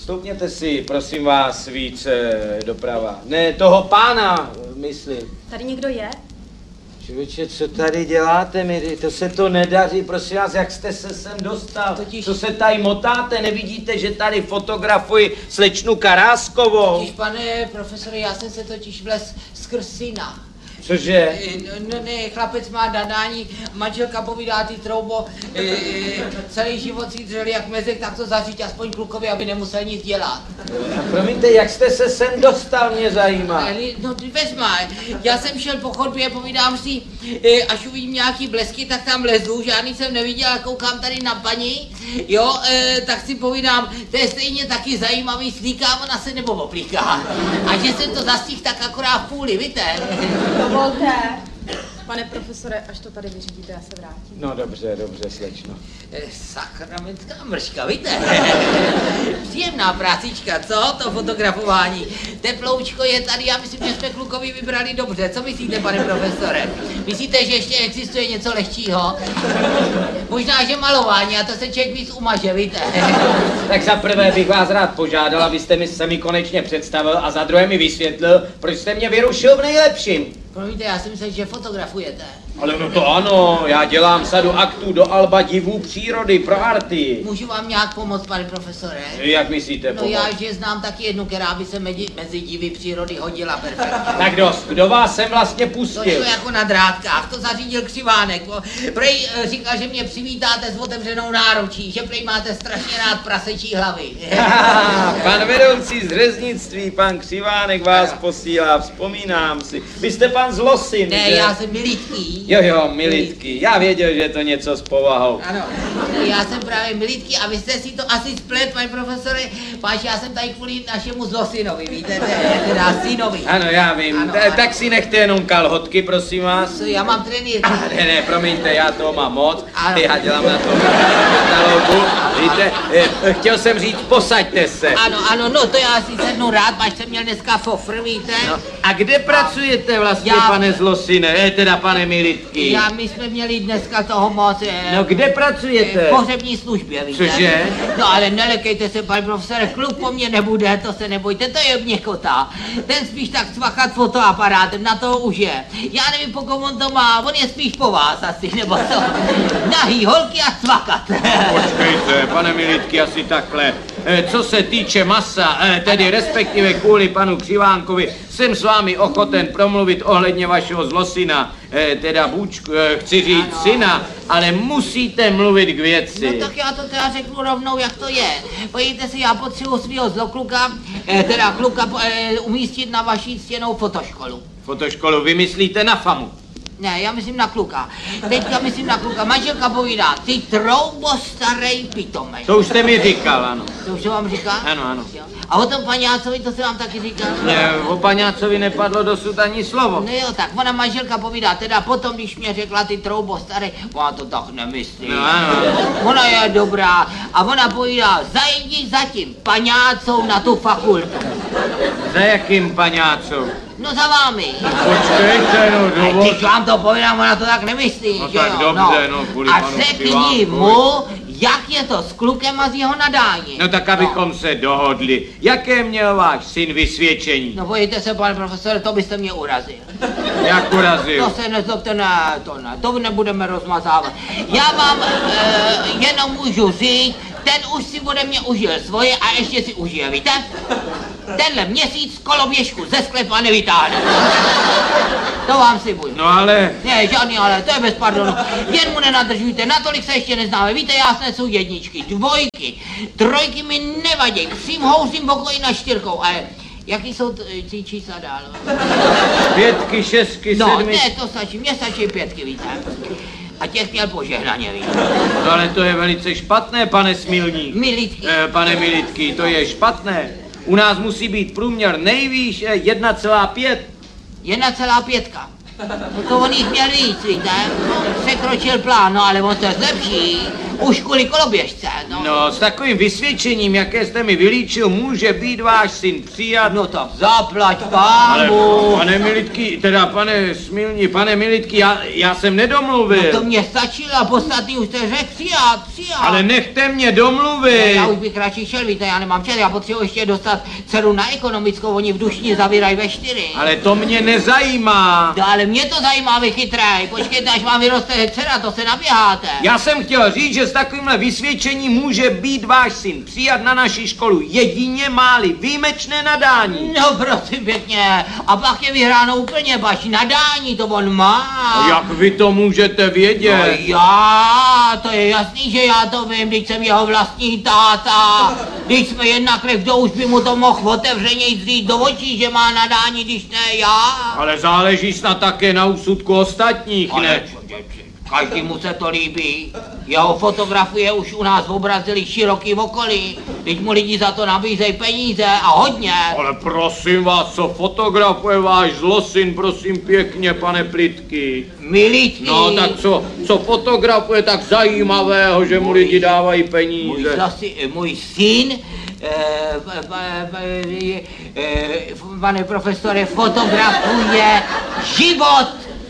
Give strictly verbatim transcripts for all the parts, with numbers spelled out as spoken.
Stoupněte si, prosím vás, více doprava. Ne, toho pána, myslím. Tady někdo je? Člověče, co tady děláte, mi? To se to nedaří, prosím vás, jak jste se sem dostal? Totiž... Co se tady motáte, nevidíte, že tady fotografuji slečnu Karáskovou? Totiž, pane profesore, já jsem se totiž vlez skrz syna. Cože? No ne, chlapec má nadání, manželka povídá ty troubo, e, e, celý život si dřeli jak mezek, tak to zaříct aspoň klukovi, aby nemusel nic dělat. A promiňte, jak jste se sem dostal, mě zajímá. No vezma, já jsem šel po chodbě, povídám si, e, až uvidím nějaký blesky, tak tam lezu, žádný jsem neviděl, koukám tady na paní, jo, e, tak si povídám, to je stejně taky zajímavý, slíká ona se nebo oplíká. A že jsem to zastihl tak akorát v půli, víte? Dovolte. Pane profesore, až to tady vyřídíte, já se vrátím. No dobře, dobře, slečno. E, sakramentská mrška, víte? Příjemná prácička, co? To fotografování. Teploučko je tady, já myslím, že jsme klukovi vybrali dobře. Co myslíte, pane profesore? Myslíte, že ještě existuje něco lehčího? Možná, že malování, a to se člověk víc umaže, víte? Tak za prvé bych vás rád požádal, abyste mi se mi konečně představil, a za druhé mi vysvětlil, proč jste mě vyrušil v nejlepším. Promiňte, já si myslím, že fotografujete. Ale no to ano, já dělám sadu aktů do alba divů přírody pro arty. Můžu vám nějak pomoct, pane profesore? Jak myslíte No pomoct? já, že znám taky jednu, která by se mezi, mezi divy přírody hodila perfektně. Tak dost, kdo vás sem vlastně To pustil? je jako na drátkách, to zařídil Křivánek. Prej e, říkal, že mě přivítáte s otevřenou náručí, že prej máte strašně rád prasečí hlavy. Pan vedoucí z řeznictví, pan Křivánek vás posílá, vzpomínám si. Vy jste pan Zlosin, Ne, že? já jsem Militký. Jo, jo, Militky. Já věděl, že je to něco s povahou. Ano, no, já jsem právě Militký a vy jste si to asi splet, pane profesore, páč, já jsem tady kvůli našemu Zlosinovi, víte, teda synovi. Ano, já vím. Ano, Ta- ano. Tak si nechte jenom kalhotky, prosím vás. Co, já mám trenýrky. Ne, ne, promiňte, já toho mám moc. Ano. Já dělám na tom katalogu. Víte, eh, chtěl jsem říct, posaďte se. Ano, ano, no to já si sednu rád, páč jsem měl dneska fofr, víte. No, a kde pracujete vlastně, Já- pane Zlosine, eh, teda pane Militky? Já, my jsme měli dneska toho moc. Eh, No kde pracujete? V pohřební službě, víte? Cože? No ale nelekejte se, pane profesore, kluk po mně nebude, to se nebojte, to je měkota. Ten spíš tak cvachat fotoaparátem, na to už je. Já nevím, po kom on to má, on je spíš po vás asi, nebo co? Nahý holky a cvakat. Počkejte, pane Militky, asi takhle. Eh, Co se týče masa, eh, tedy respektive kvůli panu Křivánkovi, jsem s vámi ochoten promluvit ohledně vašeho Zlosina, eh, teda Bůčku, eh, chci říct Ano. syna, ale musíte mluvit k věci. No tak já to teda řeknu rovnou, jak to je. Pojďte si, já potřebuji svého zlokluka, eh, teda kluka eh, umístit na vaší ctěnou fotoškolu. Fotoškolu vymyslíte na famu. Ne, já myslím na kluka. Teďka myslím na kluka. Manželka povídá, ty troubo starej pitomej. To už jste mi říkal, ano. To už to vám říká? Ano, ano. Jo. A o tom paňácovi, to se vám taky říká? Ne, o paňácovi nepadlo dosud ani slovo. No jo, tak ona manželka povídá, teda potom, když mě řekla ty troubo starej, ona to tak nemyslí. No ano. Ona je dobrá a ona povídá, zajdi za tím paňácou na tu fakultu. Za jakým paňácou? No za vámi. Počkejte, no A dovol... když vám to povídám, ona to tak nemyslí, No že tak jo? dobře, no, kvůli A panu řekni Křivánkovi. mu, jak je to s klukem a s jeho nadáním. No tak abychom se dohodli. Jaké měl váš syn vysvědčení? No bojíte se, pane profesore, to byste mě urazil. Jak urazil? To se nezlobte, ne, to ne, to nebudeme rozmazávat. Já vám e, jenom můžu říct, ten už si ode mě užil svoje a ještě si užije, víte? Tenhle měsíc koloběžku ze sklepa nevytáhne. To vám slibuju. No ale... Ne, žádný ale, to je bez pardonu. Jen mu nenadržujte, natolik se ještě neznáme. Víte, já snesu jedničky, dvojky, trojky mi nevadí. Přím houřím pokoji na čtyřkou, ale jaký jsou ty čísla dál? Pětky, šestky, No, sedmi... ne, to stačí, mně stačí pětky, víte. A těch měl požehnaně, víte. No ale to je velice špatné, pane Smilník. Militky. Eh, pane Militky, to je špatné. U nás musí být průměr nejvýš eh, jedna celá pět. Jedna celá pětka. To on jich měl víc, víte? On překročil plán, no ale on se zlepší. Už kvůli koloběžce, no. No, s takovým vysvědčením, jaké jste mi vylíčil, může být váš syn přijat. No tak zaplať Ale, pámu. pane Militky, teda pane Smilní, pane Militky, já, já jsem nedomluvil. No to mě stačilo a podstatný už jste řekl přijat, přijat. Ale nechte mě domluvit. Já už bych radši šel, víte, já nemám čas, já potřebuji ještě dostat dceru na ekonomickou, oni v Dušni zavírají ve čtyři. Ale to mě nezajímá. No, ale mě to zajímá, vy chytrej, počkejte, až vám vyroste dcera, to se naběháte. Já jsem chtěl říct, že s takovýmhle vysvědčením může být váš syn přijat na naši školu jedině máli výjimečné nadání. No prosím pěkně, a pak je vyhráno úplně, baš nadání, to on má. Jak vy to můžete No vědět? já, to je jasný, že já to vím, když jsem jeho vlastní táta. Když jsme jedna krev, kdo už by mu to mohl otevřeněji zlít do očí, že má nadání, když ne já. Ale záleží snad také na úsudku ostatních, Ale ne? každému se to líbí. Jeho fotografie už u nás obrazili široký okolí. Teď mu lidi za to nabízejí peníze a hodně. Ale prosím vás, co fotografuje váš zlosin, prosím pěkně, pane Plitky. Milítky. No tak co, co fotografuje tak zajímavého, že mu lidi dávají Můj, peníze? zasi, můj syn, eh, pa- pa- pa- eh, pane profesore, fotografuje život.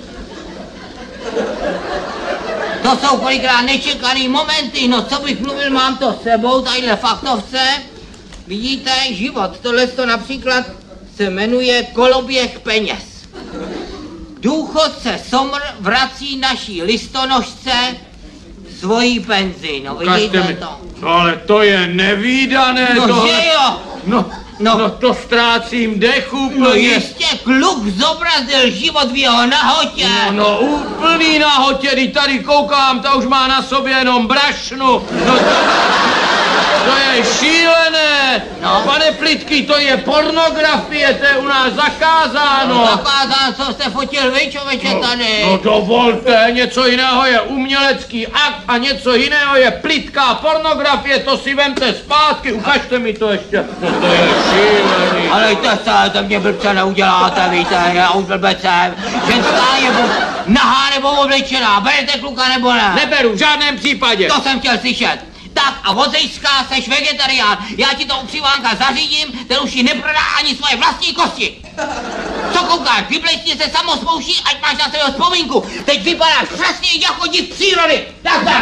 To jsou kolikrát nečekaný momenty, no co bych mluvil, mám to s sebou, tadyhle faktovce. Vidíte, život, tohle to například se jmenuje koloběh peněz. Důchodce Somr vrací naší listonožce svojí penzi, no Ukažte vidíte mi. to. No ale to je nevídané, No tohle. že jo, No, No. no, to ztrácím dech no úplně. jistě kluk zobrazil život v jeho nahotě. No, no úplný nahotě, když tady koukám, ta už má na sobě jenom brašnu. No to, to je šílené. No. Pane Plitky, to je pornografie, to je u nás zakázáno. No zakázán, co jste fotil vy, člověče, tady. No dovolte, něco jiného je umělecký akt a něco jiného je plitká pornografie, to si vemte zpátky, ukažte mi to ještě. No to je šílený. Ale to se, to mě blbce neuděláte, víte, já už blbec jsem. Ženská je buď nahá nebo oblečená, berete kluka nebo ne? Neberu, v žádném případě. To jsem chtěl slyšet. Tak a od zejska seš vegetarián, já ti to u přivánka zařídím, ten už ti neprodá ani svoje vlastní kosti. Co koukáš, vyblejstně se samospouští, ať máš na sebe vzpomínku. Teď vypadáš přesně jako div přírody. Tak, tak.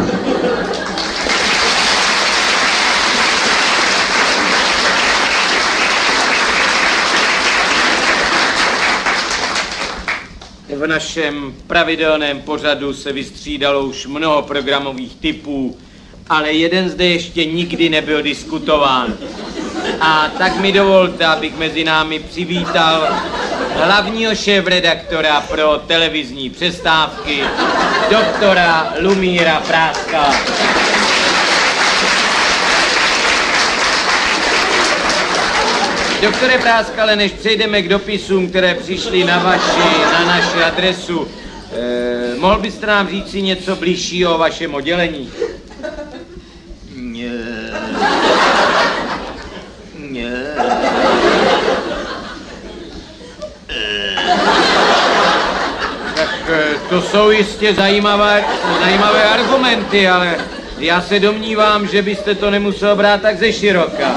V našem pravidelném pořadu se vystřídalo už mnoho programových typů, ale jeden zde ještě nikdy nebyl diskutován. A tak mi dovolte, abych mezi námi přivítal hlavního šéfredaktora pro televizní přestávky, doktora Lumíra Práskala. Doktore Práskale, než přejdeme k dopisům, které přišly na vaši, na naši adresu, eh, mohl byste nám říci něco bližšího o vašem oddělení? Ne. Ne. Tak eh, to jsou jistě zajímavé, zajímavé argumenty, ale já se domnívám, že byste to nemusel brát tak ze široka.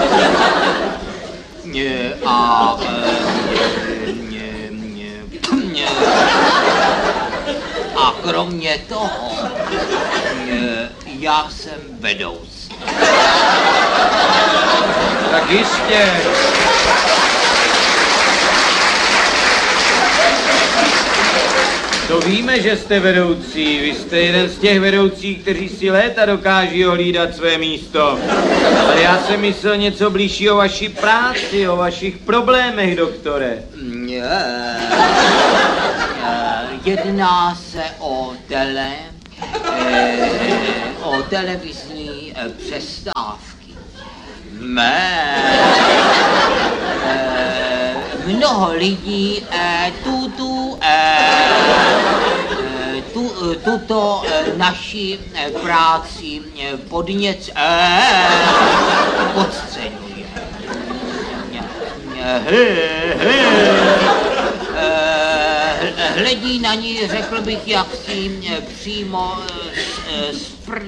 Ne, a e, ne, ne, ne. A kromě toho, ne, já jsem vedoucí. Tak jistě. To víme, že jste vedoucí. Vy jste jeden z těch vedoucích, kteří si léta dokáží ohlídat své místo. Ale já jsem myslel něco blížšího o vaší práci, o vašich problémech, doktore. Ne. Jedná se o tele, e, o televizní e, přestávky. Mé. E, mnoho lidí e, tutu, e, e, tu, tuto e, naši e, práci e, podněc e, podceňuje. He, he. E, hledí na ní, řekl bych, jak si přímo s, s, pr,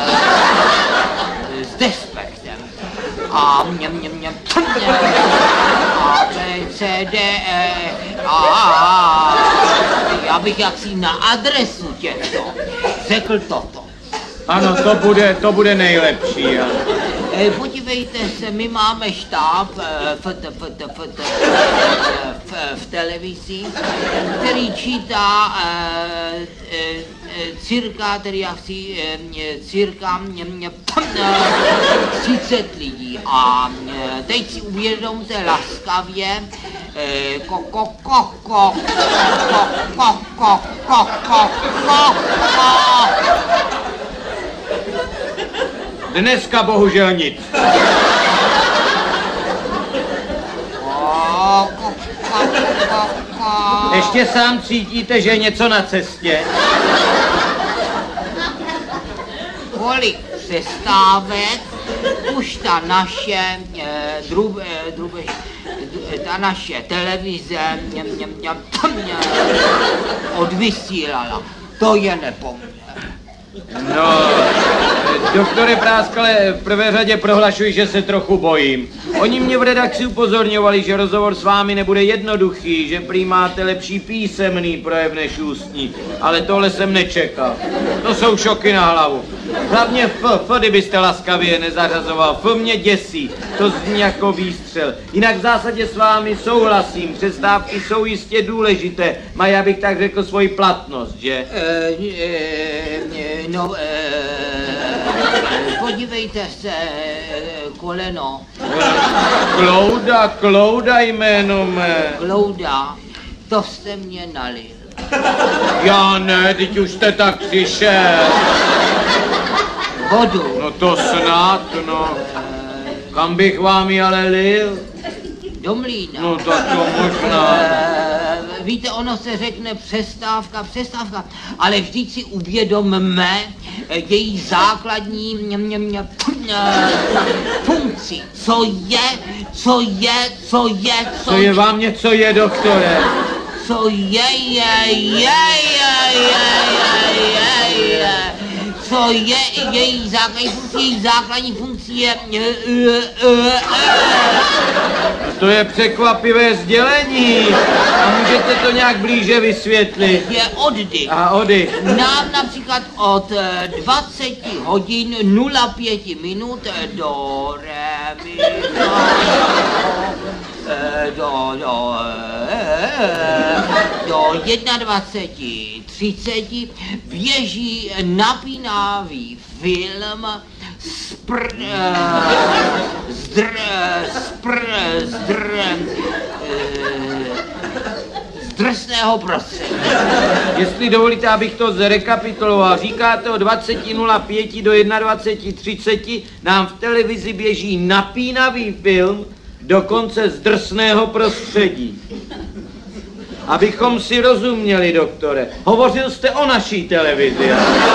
s despektem. A mě, mě, mě, mě, A, B, C, D, E, A, A, já bych jaksi na adresu těchto řekl toto. Ano, to bude, to bude nejlepší. Ano. E, podívejte se, my máme štáb e, f, t, f, t, f, t, v, v televizi, který čítá e, e, cirka, tedy jaksi e, cirka e, třicet lidí. A e, teď si uvědomte laskavě, e, ko, ko, ko, ko, ko, ko, ko, ko, ko, ko, ko. Dneska bohužel nic. Ještě sám cítíte, že je něco na cestě? Kolik přestávek už ta naše eh, drub, eh, drube, eh, ta naše televize mě, mě, mě, mě, odvysílala. To je nepoměr. No, doktore Práskale, v prvé řadě prohlašuji, že se trochu bojím. Oni mě v redakci upozorňovali, že rozhovor s vámi nebude jednoduchý, že prý máte lepší písemný projev než ústní, ale tohle jsem nečekal. To jsou šoky na hlavu. Hlavně F, F, kdybyste laskavě nezařazoval, F mě děsí, to zní jako výstřel. Jinak v zásadě s vámi souhlasím, přestávky jsou jistě důležité, mají, abych tak řekl, svoji platnost, že? E, e, no, e, podívejte se, koleno. Klouda, Klouda jméno mé. Klouda, to jste mě nalil. Já ne, teď už jste tak přišel. Vodu. No to snad, no. Kam bych vám ji ale lil? Do mlýna. No tak to možná. E, víte, ono se řekne přestávka, přestávka, ale vždyť si uvědomme její základní mě, mě, mě, funkci. Co je, co je, co je, co, Co je vám něco je, doktore? Co je, je, je, je, je, je, je. Co je její základní funkce, její základní funkce je... To je překvapivé sdělení. A můžete to nějak blíže vysvětlit? Je oddych. A oddych. Nám například od dvacet hodin nula pět minut do re, mi, do, do, do, do dvacet jedna třicet běží napínavý film spr, zdr, spr, zdr, z drsného prostředí. Jestli dovolíte, abych to zrekapituloval, říkáte o dvacet nula pět do dvacet jedna třicet nám v televizi běží napínavý film, dokonce z drsného prostředí. Abychom si rozuměli, doktore, hovořil jste o naší televizi.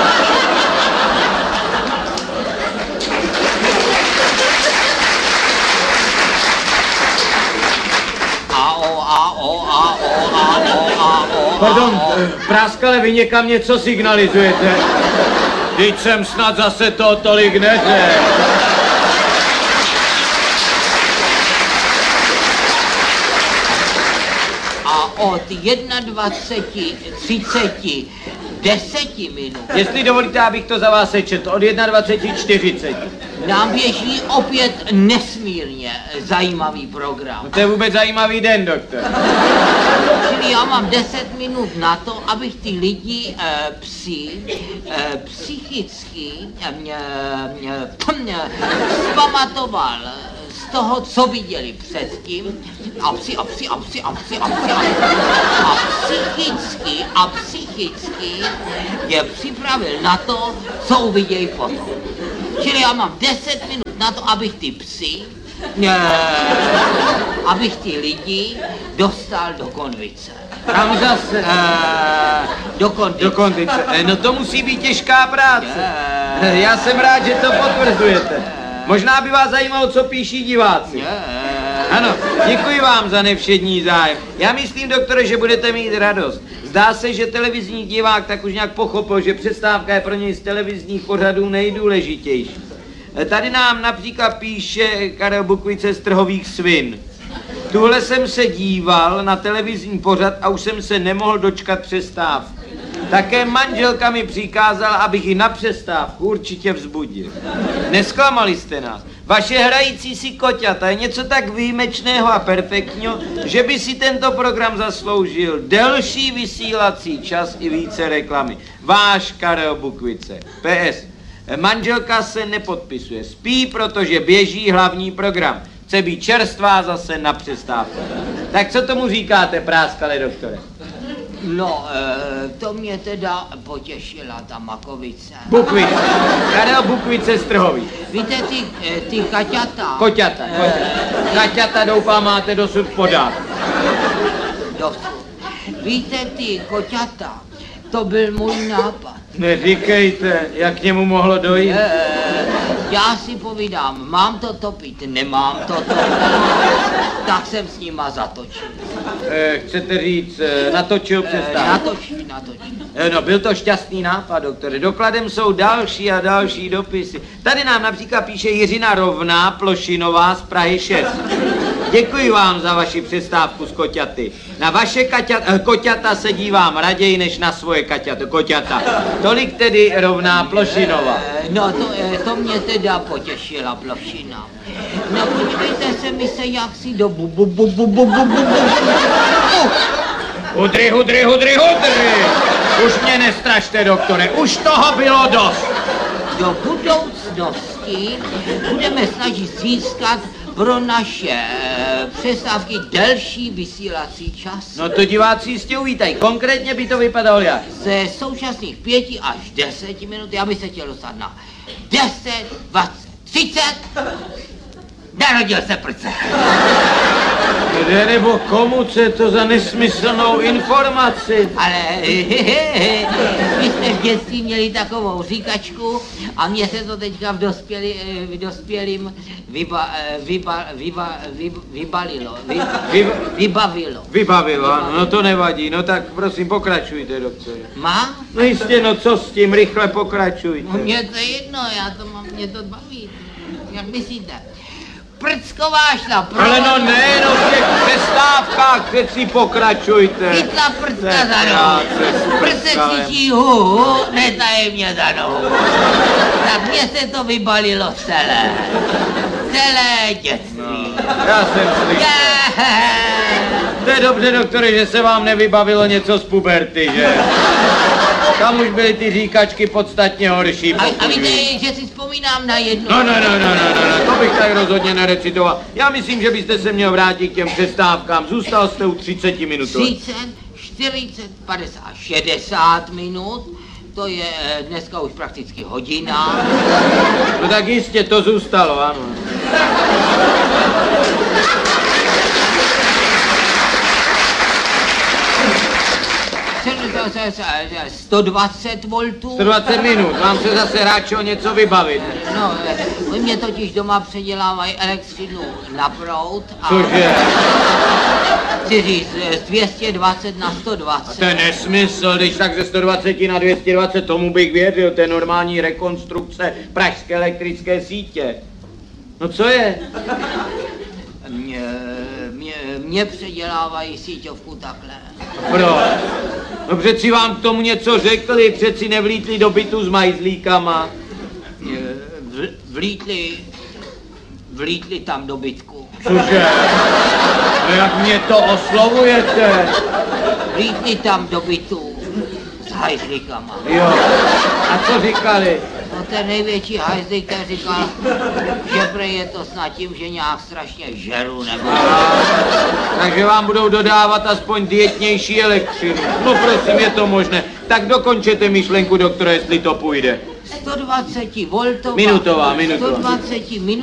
Pardon, Práskale, vy někam něco signalizujete. Teď jsem snad zase to tolik neřekl. A od dvacet jedna třicet deset minut. Jestli dovolíte, abych to za vás sečetl, od dvacet jedna čtyřicet. Nám běží opět nesmírně zajímavý program. No to je vůbec zajímavý den, doktor. Čili já mám deset minut na to, abych ty lidi e, psi e, psychicky e, mě, mě, mě, zpamatoval z toho, co viděli předtím. A psi, a psi, a psi, a psi, a psi, a psi. A psychicky, a psychicky je připravil na to, co uvidějí potom. Čili já mám deset minut na to, abych ty psy, ne, abych ty lidi dostal do konvice. Kam zase? E, do konvice. Do konvice. E, no to musí být těžká práce. E, Já jsem rád, že to potvrzujete. Možná by vás zajímalo, co píší diváci. E, Ano, děkuji vám za nevšední zájem. Já myslím, doktore, že budete mít radost. Zdá se, že televizní divák tak už nějak pochopil, že přestávka je pro něj z televizních pořadů nejdůležitější. Tady nám například píše Karel Bukvice z Trhových svin. Tuhle jsem se díval na televizní pořad a už jsem se nemohl dočkat přestávky. Také manželka mi přikázala, abych ji na přestávku určitě vzbudil. Nesklamali jste nás. Vaše hrající si koťata je něco tak výjimečného a perfektního, že by si tento program zasloužil delší vysílací čas i více reklamy. Váš Karel Bukvice. P S. Manželka se nepodpisuje. Spí, protože běží hlavní program. Chce být čerstvá zase na přestávku. Tak co tomu říkáte, práskale doktore? No, e, to mě teda potěšila ta makovice. Bukvice. Karel Bukvice z Trhových. Víte, ty, e, ty kaťata... Koťata, koťata. Kaťata doufám máte dosud podat. Dosud. Víte, ty koťata, to byl můj nápad. Neříkejte, jak k němu mohlo dojít. E, já si povídám, mám to topit, nemám to topit, tak jsem s nima zatočil. E, chcete říct, e, natočil E, přestávku? natočil, natočil. E, no, byl to šťastný nápad, doktore. Dokladem jsou další a další dopisy. Tady nám například píše Jiřina Rovná, Plošinová z Prahy šest. Děkuji vám za vaši přestávku s koťaty. Na vaše kaťata, koťata se dívám raději než na svoje kaťata, koťata. Tolik tedy Rovná Plošinová. E, no to, e, to mě teda potěšila Plošina. No počkejte se mi se jak si do bu bu bu bu bu bu bu bu. Hudry, hudry, hudry, hudry! Už mě nestrašte, doktore, už toho bylo dost. Do budoucnosti budeme snažit získat pro naše e, přestávky delší vysílací čas. No to diváci jistě uvítají. Konkrétně by to vypadalo jak? Ze současných pěti až deseti minut, já bych se chtěl dostat na deset, dvacet, třicet. Narodil se prce. Kde nebo komu, co je to za nesmyslnou informaci? Ale my jsme v dětství měli takovou říkačku a mně se to teďka v, dospěli, v dospělým vyba, vyba, vyba, vyba, vybalilo, vy, Vy, vybavilo. vybavilo, ano, no to nevadí, no tak prosím pokračujte, doktore. Má? No jistě, no co s tím, rychle pokračujte. No mně to je jedno, já to mám, mě to baví. Jak myslíte? Prcková šla pro... Ale no ne, no v těch přestávkách přeci pokračujte. Chytla prcka To je za nohu. práce s Prce prckalem. cvičí hu, hu, netajemně za nohu. Tak mně se to vybalilo celé. Celé dětství. Já jsem slyšel. To je dobře, doktore, že se vám nevybavilo něco z puberty, že? Tam už byly ty říkačky podstatně horší. A, a pokud víte, vím. že si vzpomínám na jednu... No, no, no, no, no, no, no, to bych tak rozhodně nerecitoval. Já myslím, že byste se měl vrátit k těm přestávkám. Zůstal jste u třicet minut. třicet, čtyřicet, padesát, šedesát minut. To je eh, dneska už prakticky hodina. No tak jistě, to zůstalo, ano. sto dvacet voltů. sto dvacet minut, vám se zase ráčilo něco vybavit. No, oni mě totiž doma předělávají elektřinu na proud a Cože? chci říct z dvě stě dvacet na sto To dvacet. je nesmysl, když tak ze sto dvacet na dvě stě dvacet, tomu bych věřil, to je normální rekonstrukce pražské elektrické sítě. No co je? Mě, mě, mě předělávají síťovku takhle. Proč? No přeci vám k tomu něco řekli, přeci nevlítli do bytu s majzlíkama. Mě v, vlítli, vlítli tam do bytku. Cože? No jak mě to oslovujete? Vlítli tam do bytu s hajzlíkama. Jo. A co říkali? No ten největší hajzlík ten říkal, že prej je to snad tím, že nějak strašně žeru nebo... Takže vám budou dodávat aspoň dietnější elektřinu. No prosím, je to možné. Tak dokončete myšlenku, doktore, jestli to půjde. sto dvacet voltová... Minutová, minutová. sto dvacet minut